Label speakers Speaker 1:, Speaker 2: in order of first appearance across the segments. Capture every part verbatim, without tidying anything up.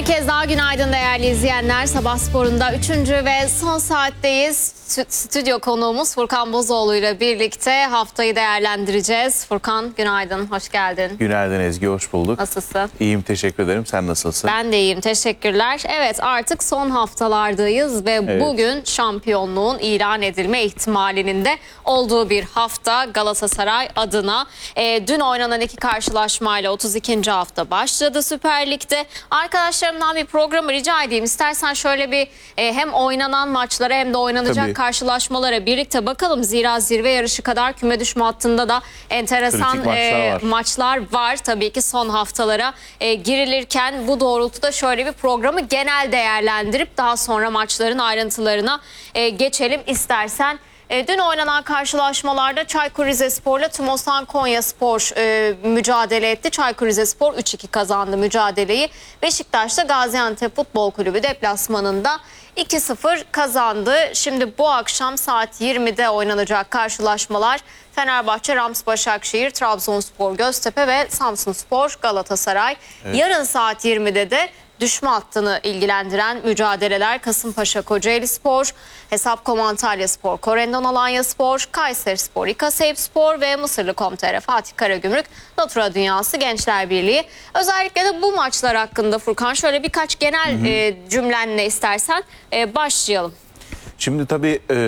Speaker 1: kez daha günaydın değerli izleyenler. Sabah sporunda üçüncü ve son saatteyiz. Stüdyo konuğumuz Furkan Bozoğlu ile birlikte haftayı değerlendireceğiz. Furkan günaydın, hoş geldin.
Speaker 2: Günaydın Ezgi, hoş bulduk.
Speaker 1: Nasılsın?
Speaker 2: İyiyim, teşekkür ederim. Sen nasılsın?
Speaker 1: Ben de iyiyim, teşekkürler. Evet, artık son haftalardayız ve
Speaker 2: Evet.
Speaker 1: bugün şampiyonluğun ilan edilme ihtimalinin de olduğu bir hafta Galatasaray adına. E, dün oynanan iki karşılaşmayla otuz ikinci hafta başladı Süper Lig'de. Arkadaşlarımdan bir programı rica edeyim. İstersen şöyle bir e, hem oynanan maçlara hem de oynanacak
Speaker 2: Tabii.
Speaker 1: karşılaşmalara birlikte bakalım. Zira zirve yarışı kadar küme düşme hattında da enteresan
Speaker 2: Kritik maçlar
Speaker 1: e,
Speaker 2: var.
Speaker 1: maçlar var. Tabii ki son haftalara e, girilirken bu doğrultuda şöyle bir programı genel değerlendirip daha sonra maçların ayrıntılarına e, geçelim istersen. E, dün oynanan karşılaşmalarda Çaykur Rizespor'la Tümosan Konyaspor e, mücadele etti. Çaykur Rizespor üç iki kazandı mücadeleyi. Beşiktaş'ta Gaziantep Futbol Kulübü deplasmanında iki sıfır kazandı. Şimdi bu akşam saat yirmide oynanacak karşılaşmalar Fenerbahçe, Rams Başakşehir, Trabzonspor Göztepe ve Samsunspor Galatasaray. Evet. Yarın saat yirmide de düşme hattını ilgilendiren mücadeleler Kasımpaşa Kocaelispor, Hesapkom Antalyaspor, Korendon Alanyaspor, Kayserispor, İKASEYPspor ve Mısırlı Komtere Fatih Karagümrük Natura Dünyası Gençler Birliği. Özellikle de bu maçlar hakkında Furkan şöyle birkaç genel hı hı. E, cümlenle istersen e, başlayalım.
Speaker 2: Şimdi tabii e,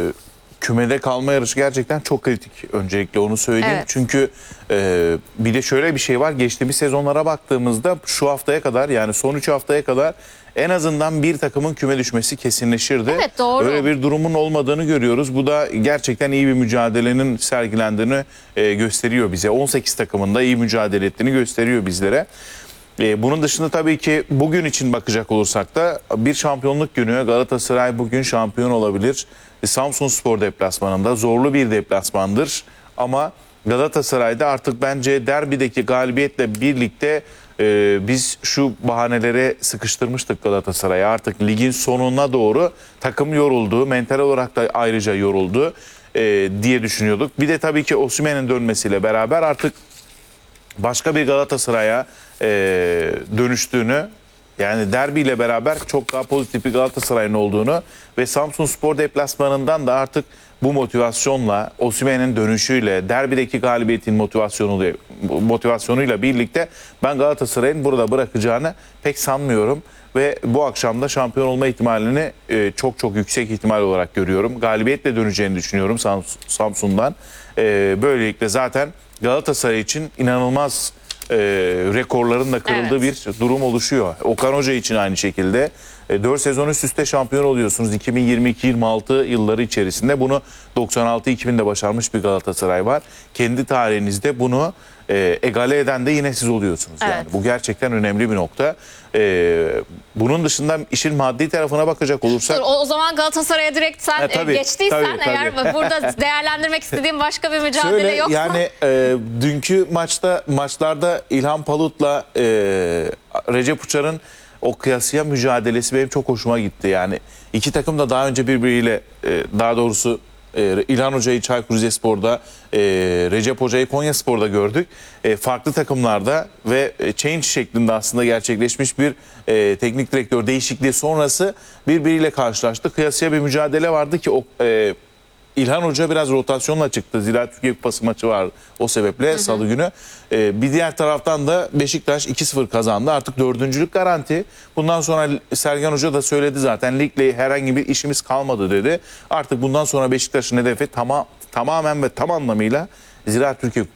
Speaker 2: kümede kalma yarışı gerçekten çok kritik. Öncelikle onu söyleyeyim.
Speaker 1: Evet.
Speaker 2: Çünkü e, bir de şöyle bir şey var. Geçtiğimiz sezonlara baktığımızda şu haftaya kadar, yani son üç haftaya kadar en azından bir takımın küme düşmesi kesinleşirdi.
Speaker 1: Evet, doğru.
Speaker 2: Öyle bir durumun olmadığını görüyoruz. Bu da gerçekten iyi bir mücadelenin sergilendiğini e, gösteriyor bize. on sekiz takımında iyi mücadele ettiğini gösteriyor bizlere. Bunun dışında tabii ki bugün için bakacak olursak da bir şampiyonluk günü. Galatasaray bugün şampiyon olabilir. Samsunspor deplasmanında zorlu bir deplasmandır. Ama Galatasaray'da artık bence derbideki galibiyetle birlikte e, biz şu bahanelere sıkıştırmıştık Galatasaray'a. Artık ligin sonuna doğru takım yoruldu. Mental olarak da ayrıca yoruldu e, diye düşünüyorduk. Bir de tabii ki Osimhen'in dönmesiyle beraber artık başka bir Galatasaray'a e, dönüştüğünü, yani derbiyle beraber çok daha pozitif bir Galatasaray'ın olduğunu ve Samsunspor deplasmanından da artık bu motivasyonla, Osimhen'in dönüşüyle, derbideki galibiyetin motivasyonuyla, motivasyonuyla birlikte ben Galatasaray'ın burada bırakacağını pek sanmıyorum. Ve bu akşam da şampiyon olma ihtimalini e, çok çok yüksek ihtimal olarak görüyorum. Galibiyetle döneceğini düşünüyorum Samsun'dan. E, böylelikle zaten Galatasaray için inanılmaz e, rekorların da kırıldığı evet. bir durum oluşuyor. Okan Hoca için aynı şekilde. E, dört sezon üst üste şampiyon oluyorsunuz. iki bin yirmi iki yirmi altı yılları içerisinde bunu doksan altı iki binde başarmış bir Galatasaray var. Kendi tarihinizde bunu e, egale eden de yine siz oluyorsunuz. Evet. Yani bu gerçekten önemli bir nokta. E, bunun dışında işin maddi tarafına bakacak olursak...
Speaker 1: Dur, o zaman Galatasaray'a direkt sen e, tabii,
Speaker 2: tabii,
Speaker 1: geçtiysen
Speaker 2: tabii.
Speaker 1: eğer burada değerlendirmek istediğim başka bir mücadele
Speaker 2: Şöyle,
Speaker 1: yoksa...
Speaker 2: Yani e, dünkü maçta maçlarda İlhan Palut'la e, Recep Uçar'ın o kıyasıya mücadelesi benim çok hoşuma gitti. Yani iki takım da daha önce birbiriyle e, daha doğrusu e, İlhan Hoca'yı Çaykur Rizespor'da, e, Recep Hoca'yı Konyaspor'da gördük. E, farklı takımlarda ve e, change şeklinde aslında gerçekleşmiş bir e, teknik direktör değişikliği sonrası birbiriyle karşılaştı. Kıyasıya bir mücadele vardı ki o e, İlhan Hoca biraz rotasyonla çıktı. Zira Türkiye Kupası maçı var o sebeple hı hı. Salı günü. Ee, bir diğer taraftan da Beşiktaş iki sıfır kazandı. Artık dördüncülük garanti. Bundan sonra Sergen Hoca da söyledi zaten. Ligle herhangi bir işimiz kalmadı dedi. Artık bundan sonra Beşiktaş'ın hedefi tamam, tamamen ve tam anlamıyla Zira Türkiye